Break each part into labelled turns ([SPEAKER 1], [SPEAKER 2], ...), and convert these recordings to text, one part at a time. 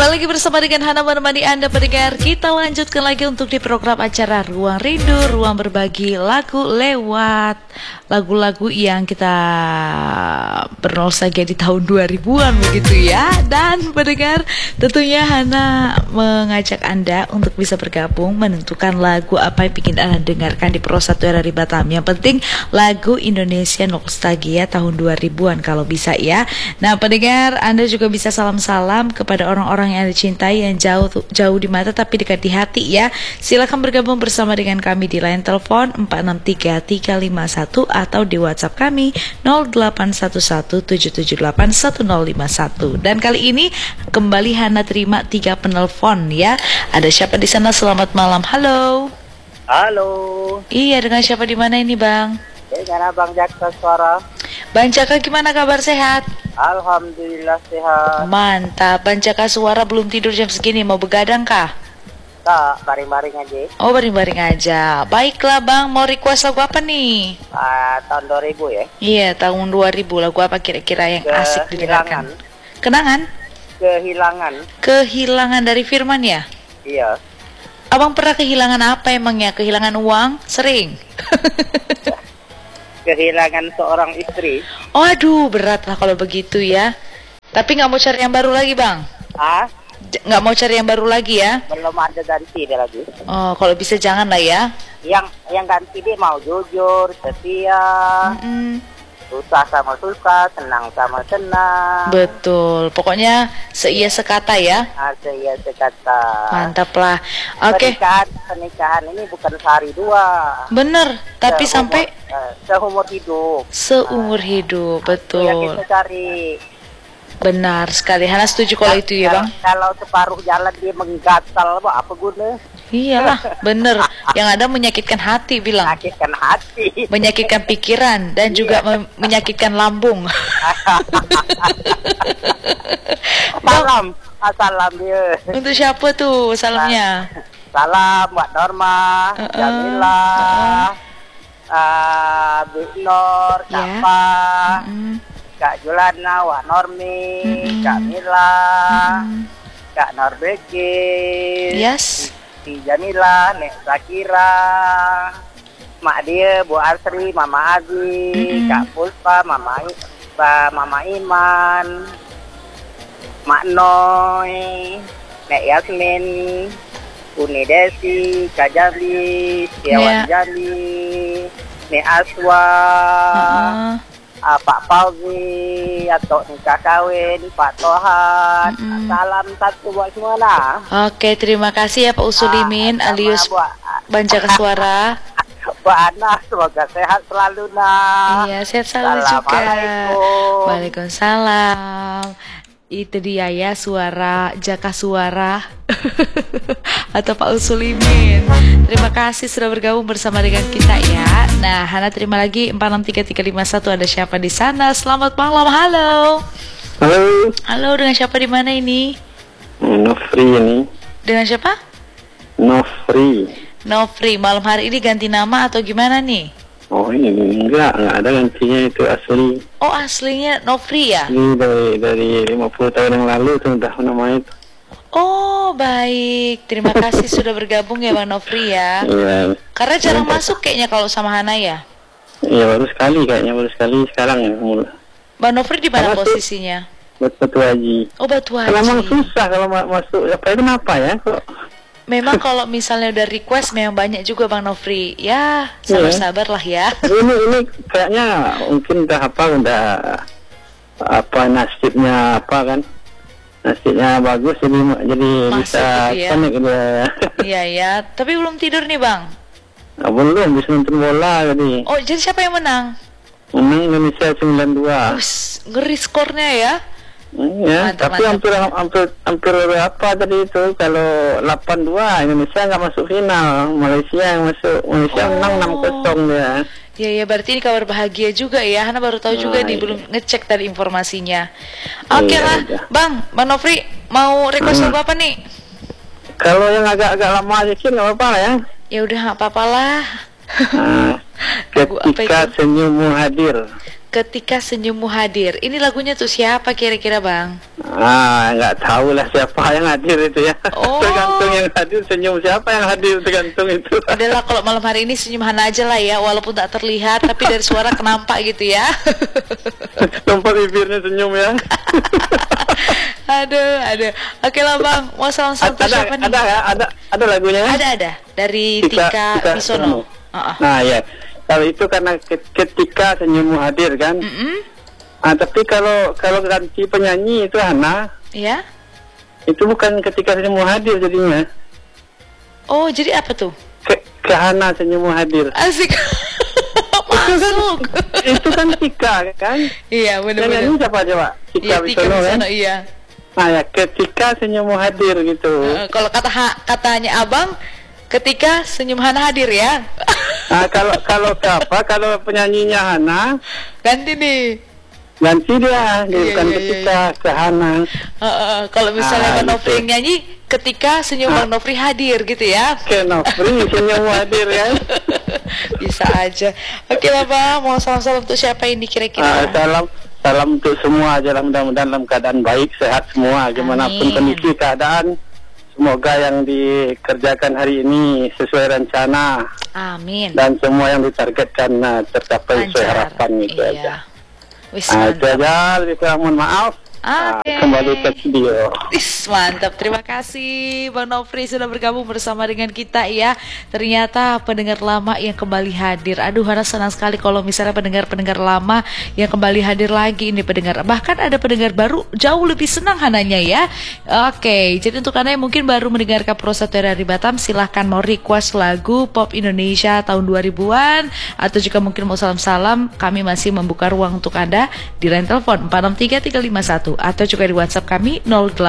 [SPEAKER 1] Kembali lagi bersama dengan Hana menemani Anda pendengar. Kita lanjutkan lagi untuk di program acara Ruang Rindu, Ruang Berbagi Lagu lewat lagu-lagu yang kita bernostalgia di tahun 2000-an begitu ya. Dan pendengar, tentunya Hana mengajak Anda untuk bisa bergabung menentukan lagu apa yang ingin Anda dengarkan di Pro 1 RRI Batam. Yang penting lagu Indonesia nostalgia tahun 2000-an kalau bisa ya. Nah pendengar, Anda juga bisa salam-salam kepada orang-orang yang Anda cintai yang jauh di mata tapi dekat di hati ya. Silakan bergabung bersama dengan kami di line telepon 463351 atau di WhatsApp kami 081177811051. Dan kali ini kembali Hana terima 3 penelpon ya. Ada siapa di sana? Selamat malam. Halo.
[SPEAKER 2] Halo.
[SPEAKER 1] Iya, dengan siapa di mana ini, Bang?
[SPEAKER 2] Dengan Abang Jaka Suara.
[SPEAKER 1] Bang Jaka, gimana kabar, sehat?
[SPEAKER 2] Alhamdulillah sehat.
[SPEAKER 1] Mantap. Bang Jaka Suara belum tidur jam segini, mau begadang kah?
[SPEAKER 2] Tak, baring-baring aja.
[SPEAKER 1] Oh, baring-baring aja. Baiklah Bang, mau request lagu apa nih?
[SPEAKER 2] Tahun 2000 ya.
[SPEAKER 1] Iya, tahun 2000. Lagu apa kira-kira yang asik didengarkan? Kenangan? Kehilangan dari Firman ya?
[SPEAKER 2] Iya.
[SPEAKER 1] Abang pernah kehilangan apa emangnya? Kehilangan uang? Sering?
[SPEAKER 2] Kehilangan seorang istri.
[SPEAKER 1] Oh, aduh, berat lah kalau begitu ya. Tapi nggak mau cari yang baru lagi, Bang? Nggak mau cari yang baru lagi ya?
[SPEAKER 2] Belum ada ganti dia lagi.
[SPEAKER 1] Oh, kalau bisa jangan lah ya.
[SPEAKER 2] Yang ganti dia mau jujur, setia, susah sama susah, senang sama senang.
[SPEAKER 1] Betul. Pokoknya seia sekata ya.
[SPEAKER 2] Seia sekata.
[SPEAKER 1] Mantap lah. Oke.
[SPEAKER 2] Pernikahan ini bukan sehari dua.
[SPEAKER 1] Bener. Tapi sampai
[SPEAKER 2] seumur hidup.
[SPEAKER 1] Seumur hidup, betul.
[SPEAKER 2] Yang kita cari.
[SPEAKER 1] Benar sekali. Hana setuju kalau itu ya, Bang.
[SPEAKER 2] Kalau separuh jalan dia menggatal, apa guna?
[SPEAKER 1] Iyalah, bener. Yang ada menyakitkan hati, bilang.
[SPEAKER 2] Menyakitkan hati.
[SPEAKER 1] Menyakitkan pikiran dan juga menyakitkan lambung.
[SPEAKER 2] Salam dia.
[SPEAKER 1] Untuk siapa tuh salamnya?
[SPEAKER 2] Salam buat Norma, Jamila, Bu Nur, Kapa, Kak Julana, Wak Normi, Kak Mila, Kak Norbeki,
[SPEAKER 1] Yes,
[SPEAKER 2] Si Jamila, Nek Zakira, mak dia, Bu Asri, Mama Azi, Kak Puspa, Mama Iman, Mak Noy, Nek Yasmin, Uni Desi, Kak Jali, Setiawan Jali, Nek Aswa, Pak Fauzi, atau nikah kawin, Pak Tohan. Salam satu buat semua lah.
[SPEAKER 1] Oke, terima kasih ya Pak Usulimin alias Bang Jaka Suara.
[SPEAKER 2] Buat Ana, semoga sehat selalu nah.
[SPEAKER 1] Iya, sehat selalu juga. Waalaikumsalam. Itu dia ya suara Jaka Suara atau Pak Usulimin. Terima kasih sudah bergabung bersama dengan kita ya. Nah, Hana terima lagi 463351. Ada siapa di sana? Selamat malam. Halo.
[SPEAKER 3] Halo.
[SPEAKER 1] Halo, dengan siapa di mana ini?
[SPEAKER 3] Nofri ini.
[SPEAKER 1] Dengan siapa? Nofri. Malam hari ini ganti nama atau gimana nih?
[SPEAKER 3] Oh ini enggak ada gantinya, itu asli.
[SPEAKER 1] Oh aslinya Nofri ya?
[SPEAKER 3] Ini dari 50 tahun yang lalu itu udah namanya itu.
[SPEAKER 1] Oh baik, terima kasih sudah bergabung ya Bang Nofri ya.
[SPEAKER 3] Iya.
[SPEAKER 1] Karena jarang masuk kayaknya kalau sama Hana ya.
[SPEAKER 3] Iya baru sekali sekarang ya mulai.
[SPEAKER 1] Bang Nofri di mana posisinya?
[SPEAKER 3] Batu Haji.
[SPEAKER 1] Oh Batu Haji.
[SPEAKER 3] Memang susah kalau masuk, apa itu kenapa ya?
[SPEAKER 1] Memang kalau misalnya udah request memang banyak juga Bang Nofri. Ya, sabar-sabar lah ya.
[SPEAKER 3] Ini kayaknya mungkin udah nasibnya kan. Nasibnya bagus jadi
[SPEAKER 1] masuk
[SPEAKER 3] bisa
[SPEAKER 1] gitu ya.
[SPEAKER 3] connect gitu ya.
[SPEAKER 1] Iya ya, tapi belum tidur nih Bang.
[SPEAKER 3] Belum, bisa nonton bola jadi.
[SPEAKER 1] Oh, jadi siapa yang menang?
[SPEAKER 3] Menang Indonesia 9-2.
[SPEAKER 1] Ngeri skornya ya.
[SPEAKER 3] Iya, tapi hampir berapa tadi itu? Kalau 8-2 Indonesia nggak masuk final, Malaysia yang masuk. Malaysia menang 6-0 dia.
[SPEAKER 1] Ya berarti ini kabar bahagia juga ya. Hana baru tahu juga nih, belum ngecek tadi informasinya. Oke lah, Bang Nofri mau request lagu apa nih?
[SPEAKER 3] Kalau yang agak lama sedikit nggak apa-apa ya.
[SPEAKER 1] Ya udah nggak apa-apa lah.
[SPEAKER 3] Ketika senyummu hadir.
[SPEAKER 1] Ketika Senyummu Hadir. Ini lagunya tuh siapa kira-kira, Bang?
[SPEAKER 3] Nggak tahu lah siapa yang hadir itu ya.
[SPEAKER 1] Oh.
[SPEAKER 3] Tergantung yang hadir, senyum siapa yang hadir, tergantung itu.
[SPEAKER 1] Adalah kalau malam hari ini senyum Hana aja lah ya, walaupun tak terlihat, tapi dari suara kenampak gitu ya.
[SPEAKER 3] Tempat bibirnya senyum ya.
[SPEAKER 1] Aduh. Oke lah, Bang, mau salam-salam untuk siapa nih?
[SPEAKER 3] Ada lagunya ya?
[SPEAKER 1] Ada. Dari Tika Bisono.
[SPEAKER 3] Nah ya, kalau itu karena ketika Senyummu Hadir kan. Tapi kalau ganti penyanyi itu Hana.
[SPEAKER 1] Ya.
[SPEAKER 3] Itu bukan ketika Senyummu Hadir jadinya.
[SPEAKER 1] Oh, jadi apa tuh?
[SPEAKER 3] Ke Hana Senyummu Hadir.
[SPEAKER 1] Asik. Masuk.
[SPEAKER 3] Itu kan Tika kan?
[SPEAKER 1] Iya, benar-benar.
[SPEAKER 3] Yang nyanyi siapa coba? Tika Bisono kan?
[SPEAKER 1] Iya.
[SPEAKER 3] Nah ya, ketika Senyummu Hadir gitu.
[SPEAKER 1] Kalau katanya Abang, ketika Senyum Hana hadir ya.
[SPEAKER 3] Nah, kalau penyanyinya Hana
[SPEAKER 1] ganti nih.
[SPEAKER 3] Ganti dia, bukan ketika ke Hana.
[SPEAKER 1] Kalau misalnya Bang Nofri
[SPEAKER 3] gitu.
[SPEAKER 1] yang nyanyi, ketika Senyum Bang Nofri hadir gitu ya.
[SPEAKER 3] Ke Nofri Senyummu Hadir ya.
[SPEAKER 1] Bisa aja. Oke lah, Bang, mau salam-salam untuk siapa ini kira-kira?
[SPEAKER 3] Salam untuk semua aja, mudah-mudahan dalam keadaan baik, sehat semua, gimana pun kondisi keadaan. Semoga yang dikerjakan hari ini sesuai rencana.
[SPEAKER 1] Amin.
[SPEAKER 3] Dan semua yang ditargetkan tercapai sesuai harapan itu aja.
[SPEAKER 1] Wis,
[SPEAKER 3] itu aja, lebih kurang mohon maaf. Kembali ke studio.
[SPEAKER 1] Mantap, terima kasih Bang Nofri sudah bergabung bersama dengan kita ya. Ternyata pendengar lama yang kembali hadir. Aduh, Hana senang sekali kalau misalnya pendengar-pendengar lama yang kembali hadir lagi ini pendengar. Bahkan ada pendengar baru jauh lebih senang Hananya ya. Oke, jadi untuk Anda yang mungkin baru mendengarkan Pro 1 dari Batam, silahkan mau request lagu pop Indonesia tahun 2000-an atau juga mungkin mau salam-salam, kami masih membuka ruang untuk Anda di line telepon 463351 atau juga di WhatsApp kami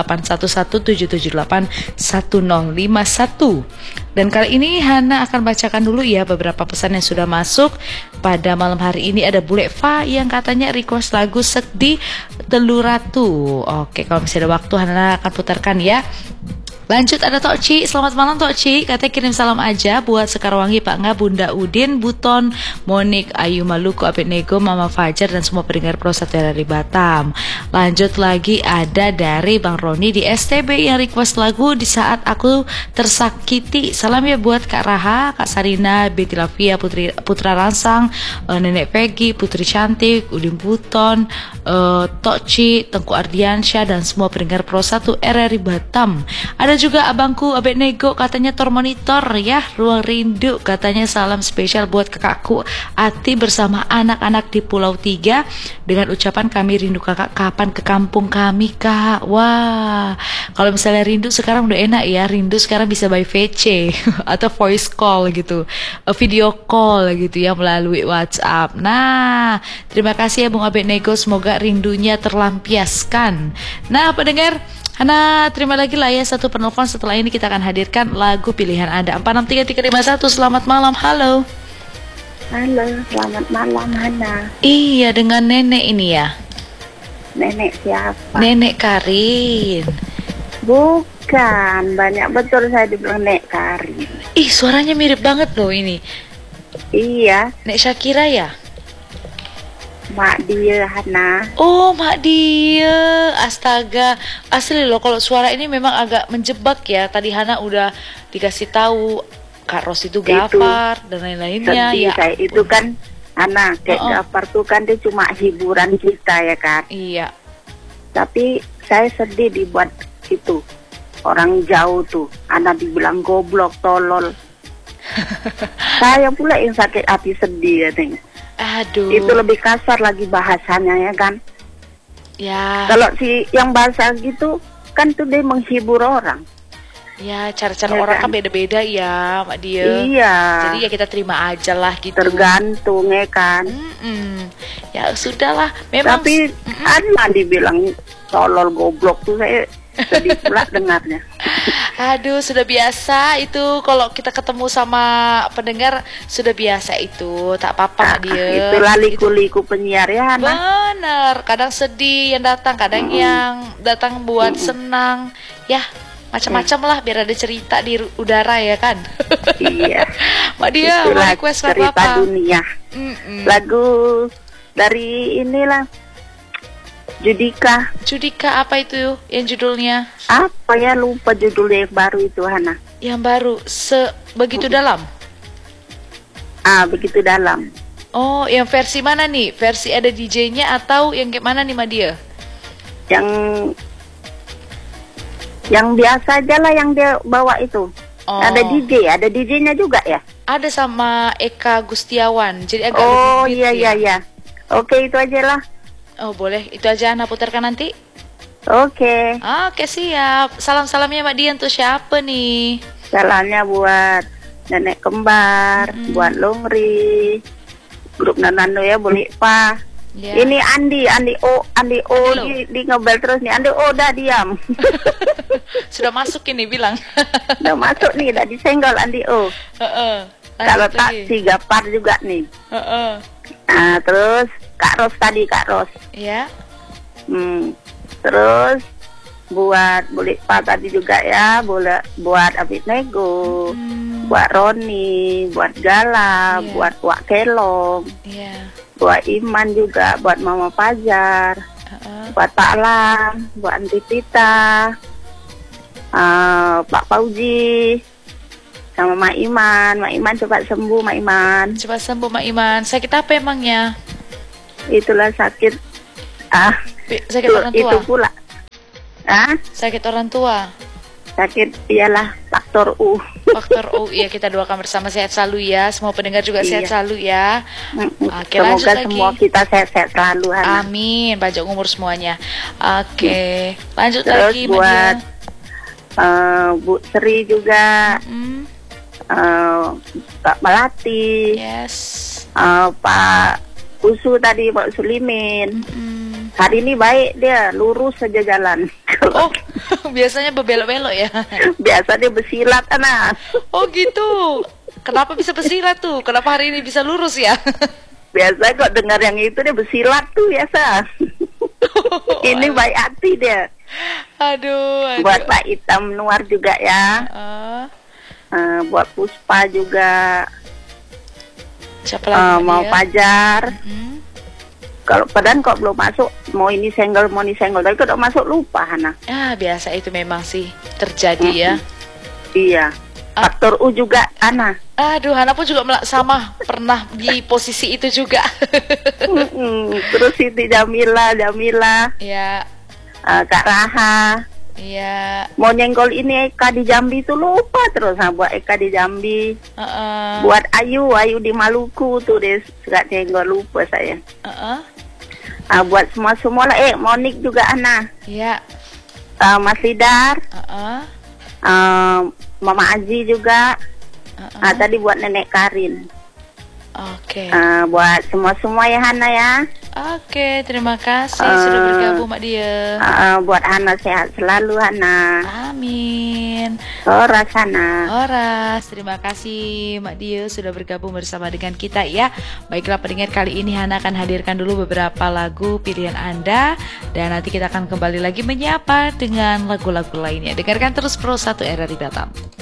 [SPEAKER 1] 081177810151. Dan kali ini Hana akan bacakan dulu ya beberapa pesan yang sudah masuk pada malam hari ini. Ada Bule Fa yang katanya request lagu Sedih Telur Ratu. Oke, kalau misalnya ada waktu Hana akan putarkan ya. Lanjut ada Tok Ci, selamat malam Tok Ci. Katanya kirim salam aja buat Sekarwangi, Pak Nga, Bunda Udin, Buton, Monik, Ayu Maluku, Abednego, Mama Fajar dan semua pendengar Pro 1 dari Batam. Lanjut lagi ada dari Bang Roni di STB yang request lagu Di Saat Aku Tersakiti. Salam ya buat Kak Raha, Kak Sarina, Betty Lavia, Putra Ransang, Nenek Peggy, Putri Cantik, Udin Buton, Tok Ci, Tengku Ardiansyah dan semua pendengar Pro 1 RRI Batam. Ada juga abangku Abednego katanya tor monitor ya, Ruang Rindu katanya salam spesial buat kakakku Ati bersama anak-anak di Pulau 3 dengan ucapan kami rindu kakak, kapan ke kampung kami kak. Wah, kalau misalnya rindu sekarang udah enak ya, rindu sekarang bisa by VC atau voice call gitu, video call gitu ya melalui WhatsApp. Nah, terima kasih ya Bung Abednego, semoga rindunya terlampiaskan. Nah, pendengar, Hana terima lagi lah ya satu penelpon. Setelah ini kita akan hadirkan lagu pilihan Anda 463351. Selamat malam, halo.
[SPEAKER 4] Halo, selamat malam Hana.
[SPEAKER 1] Iya, dengan nenek ini ya.
[SPEAKER 4] Nenek siapa?
[SPEAKER 1] Nenek Karin.
[SPEAKER 4] Bukan, banyak betul saya dibilang Nek Karin.
[SPEAKER 1] Ih, suaranya mirip banget loh ini.
[SPEAKER 4] Iya.
[SPEAKER 1] Nek Syakira ya?
[SPEAKER 4] Mak dia Hana.
[SPEAKER 1] Oh, mak dia. Astaga, asli loh kalau suara ini memang agak menjebak ya. Tadi Hana udah dikasih tahu Kak Ros itu Gafar dan lain-lainnya.
[SPEAKER 4] Sedih
[SPEAKER 1] Ya
[SPEAKER 4] saya itu kan Hana, kayak Gafar tuh kan dia cuma hiburan kita ya kan.
[SPEAKER 1] Iya.
[SPEAKER 4] Tapi saya sedih dibuat itu. Orang jauh tuh, Hana dibilang goblok, tolol. Saya pula yang sakit hati sedih katanya.
[SPEAKER 1] Aduh.
[SPEAKER 4] Itu lebih kasar lagi bahasanya ya kan.
[SPEAKER 1] Ya.
[SPEAKER 4] Kalau si yang bahasa gitu kan tuh dia menghibur orang.
[SPEAKER 1] Ya, cara-cara
[SPEAKER 4] Ya
[SPEAKER 1] orang
[SPEAKER 4] kan?
[SPEAKER 1] kan beda-beda ya, Mak dia.
[SPEAKER 4] Iya.
[SPEAKER 1] Jadi ya kita terima aja lah gitu.
[SPEAKER 4] Tergantung ya kan.
[SPEAKER 1] Ya sudahlah. Memang.
[SPEAKER 4] Tapi Ana dibilang tolol goblok tuh saya sedih pula dengarnya.
[SPEAKER 1] Aduh, sudah biasa itu kalau kita ketemu sama pendengar, sudah biasa itu, tak apa-apa dia.
[SPEAKER 4] Itulah liku-liku penyiar ya Ana.
[SPEAKER 1] Bener, kadang sedih yang datang, kadang yang datang buat senang, ya macam-macam lah biar ada cerita di udara ya kan.
[SPEAKER 4] Iya.
[SPEAKER 1] Mak dia mau
[SPEAKER 4] Itulah
[SPEAKER 1] request lagu
[SPEAKER 4] cerita
[SPEAKER 1] apa?
[SPEAKER 4] dunia. Lagu dari inilah Judika.
[SPEAKER 1] Judika apa itu yang judulnya?
[SPEAKER 4] Apa ya, lupa judulnya yang baru itu, Hana.
[SPEAKER 1] Yang baru, Begitu Dalam.
[SPEAKER 4] Begitu dalam.
[SPEAKER 1] Oh, yang versi mana nih? Versi ada DJ-nya atau yang kayak mana nih, Madia?
[SPEAKER 4] Yang biasa aja lah yang dia bawa itu.
[SPEAKER 1] Oh.
[SPEAKER 4] Ada DJ-nya juga ya?
[SPEAKER 1] Ada sama Eka Gustiawan. Jadi agak
[SPEAKER 4] Oh
[SPEAKER 1] lebih beat
[SPEAKER 4] iya
[SPEAKER 1] ya.
[SPEAKER 4] iya. Oke, itu aja lah.
[SPEAKER 1] Oh, boleh. Itu aja Ana putarkan nanti.
[SPEAKER 4] Oke.
[SPEAKER 1] Oke, siap. Salam-salamnya Mbak Dian tuh siapa nih?
[SPEAKER 4] Salamnya buat nenek kembar, buat Longri, grup Nanando ya, boleh Pak.
[SPEAKER 1] Ya.
[SPEAKER 4] Ini Andi O
[SPEAKER 1] Andi
[SPEAKER 4] di ngebel terus nih. Andi O udah diam.
[SPEAKER 1] Sudah masuk ini bilang.
[SPEAKER 4] Udah masuk nih, udah disenggol Andi O. Kalau tak si Gapar juga nih. Nah, terus Kak Ros tadi, Kak Ros.
[SPEAKER 1] Ya.
[SPEAKER 4] Terus buat Bulik Pak tadi juga ya, buat Abid Nego, buat Roni, buat Gala, buat Wak Kelong, buat Iman juga, buat Mama Pajar, buat Pak Lang, buat Anti Pita, Pak Fauzi, sama Mak Iman. Mak Iman cepat sembuh, Mak Iman.
[SPEAKER 1] Cepat sembuh, Mak Iman. Sakit apa emangnya?
[SPEAKER 4] Itulah sakit.
[SPEAKER 1] Sakit orang tua.
[SPEAKER 4] Itu pula.
[SPEAKER 1] Sakit orang tua.
[SPEAKER 4] Sakit iyalah faktor U.
[SPEAKER 1] Faktor U. Iya, kita doakan bersama sehat selalu ya. Semua pendengar juga sehat selalu ya. Oke,
[SPEAKER 4] semoga
[SPEAKER 1] lanjut
[SPEAKER 4] semua
[SPEAKER 1] lagi.
[SPEAKER 4] kita sehat-sehat selalu, Hana.
[SPEAKER 1] Amin. Panjang umur semuanya. Oke. Lanjut
[SPEAKER 4] Terus
[SPEAKER 1] lagi
[SPEAKER 4] buat Bu Sri juga, Pak Melati,
[SPEAKER 1] Yes.
[SPEAKER 4] Pak Usu tadi, Pak Sulimin. Hari ini baik dia, lurus saja jalan.
[SPEAKER 1] Oh, biasanya berbelok-belok ya.
[SPEAKER 4] Biasa dia bersilat, anak.
[SPEAKER 1] Oh gitu. Kenapa bisa bersilat tuh? Kenapa hari ini bisa lurus ya?
[SPEAKER 4] Biasa kok dengar yang itu dia bersilat tuh biasa. Ini baik hati dia.
[SPEAKER 1] Aduh.
[SPEAKER 4] Buat Pak Itam Nuar juga ya. Buat Puspa juga.
[SPEAKER 1] Siapa lagi?
[SPEAKER 4] Mau Pajar. Kalau padahal kok belum masuk, mau ini senggol, tapi kok udah masuk lupa, Hana.
[SPEAKER 1] Biasa itu memang sih terjadi ya.
[SPEAKER 4] Iya. Faktor U juga, Hana.
[SPEAKER 1] Aduh, Hana pun juga sama pernah di posisi itu juga.
[SPEAKER 4] Terus Siti Jamila.
[SPEAKER 1] Ya.
[SPEAKER 4] Kak Raha.
[SPEAKER 1] Iya.
[SPEAKER 4] Mau nyenggol ini Eka di Jambi tuh lupa terus. Buat Eka di Jambi. Buat Ayu di Maluku tuh dia suka nyenggol, lupa saya. Buat semua lah, Monik juga, Ana.
[SPEAKER 1] Iya.
[SPEAKER 4] Mas Lidar. Mama Aji juga. Tadi buat Nenek Karin.
[SPEAKER 1] Oke.
[SPEAKER 4] Buat semua ya, Hana ya.
[SPEAKER 1] Oke, terima kasih sudah bergabung, Mak Dia.
[SPEAKER 4] Buat Hana sehat selalu, Hana.
[SPEAKER 1] Amin.
[SPEAKER 4] Horas, Hana.
[SPEAKER 1] Horas, terima kasih Mak Dia sudah bergabung bersama dengan kita ya. Baiklah pendengar, kali ini Hana akan hadirkan dulu beberapa lagu pilihan Anda. Dan nanti kita akan kembali lagi menyapa dengan lagu-lagu lainnya. Dengarkan terus Pro 1 RRI Batam.